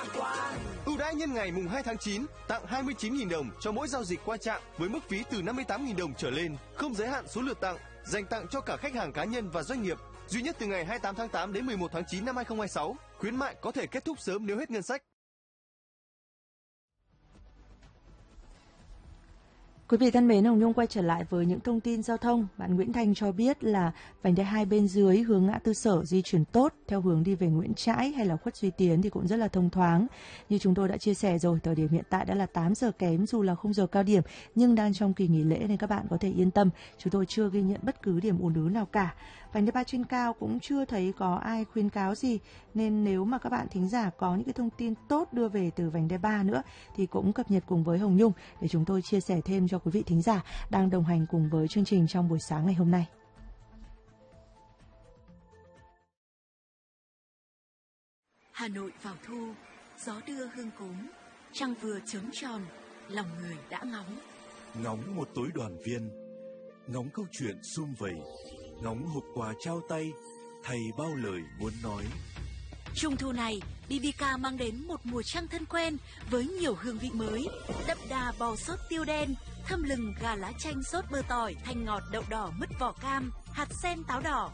Ưu đãi nhân ngày mùng 2 tháng 9, tặng 29.000 đồng cho mỗi giao dịch qua trạm với mức phí từ 58.000 đồng trở lên, không giới hạn số lượt tặng, dành tặng cho cả khách hàng cá nhân và doanh nghiệp, duy nhất từ ngày 28 tháng 8 đến 11 tháng 9 năm 2026. Khuyến mại có thể kết thúc sớm nếu hết ngân sách. Quý vị thân mến, Hồng Nhung quay trở lại với những thông tin giao thông. Bạn Nguyễn Thành cho biết là vành đai 2 bên dưới hướng ngã tư Sở di chuyển tốt, theo hướng đi về Nguyễn Trãi hay là Khuất Duy Tiến thì cũng rất là thông thoáng. Như chúng tôi đã chia sẻ rồi, thời điểm hiện tại đã là 8 giờ kém, dù là khung giờ cao điểm nhưng đang trong kỳ nghỉ lễ nên các bạn có thể yên tâm. Chúng tôi chưa ghi nhận bất cứ điểm ùn ứ nào cả. Vành đai 3 trên cao cũng chưa thấy có ai khuyến cáo gì, nên nếu mà các bạn thính giả có những cái thông tin tốt đưa về từ vành đai 3 nữa thì cũng cập nhật cùng với Hồng Nhung để chúng tôi chia sẻ thêm cho quý vị thính giả đang đồng hành cùng với chương trình trong buổi sáng ngày hôm nay. Hà Nội vào thu, gió đưa hương cốm, trăng vừa chớm tròn, lòng người đã ngóng. Ngóng một tối đoàn viên, ngóng câu chuyện sum vầy, ngóng hộp quà trao tay, thầy bao lời muốn nói. Trung thu này, BBK mang đến một mùa trăng thân quen với nhiều hương vị mới, đậm đà bò sốt tiêu đen, thơm lừng gà lá chanh sốt bơ tỏi, thanh ngọt đậu đỏ mứt vỏ cam, hạt sen táo đỏ.